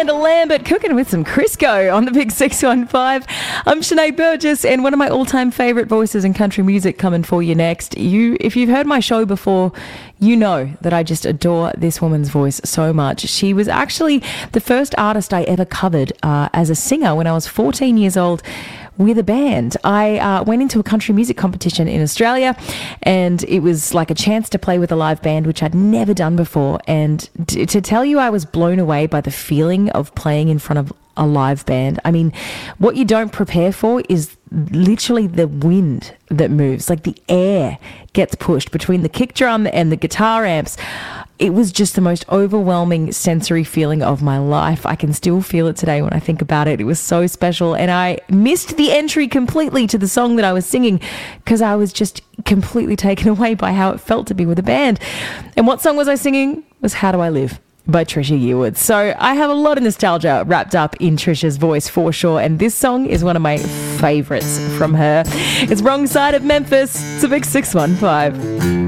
Miranda Lambert cooking with some Crisco on the Big 615. I'm Sinead Burgess, and one of my all-time favourite voices in country music coming for you next. If you've heard my show before, you know that I just adore this woman's voice so much. She was actually the first artist I ever covered as a singer when I was 14 years old with a band. I went into a country music competition in Australia, and it was like a chance to play with a live band, which I'd never done before. And to tell you, I was blown away by the feeling of playing in front of a live band. I mean, what you don't prepare for is literally the wind that moves, like the air gets pushed between the kick drum and the guitar amps. It was just the most overwhelming sensory feeling of my life. I can still feel it today when I think about it. It was so special, and I missed the entry completely to the song that I was singing because I was just completely taken away by how it felt to be with a band. And what song was I singing? It was How Do I Live by Trisha Yearwood. So I have a lot of nostalgia wrapped up in Trisha's voice for sure, and this song is one of my favourites from her. It's Wrong Side of Memphis. It's a Big 615.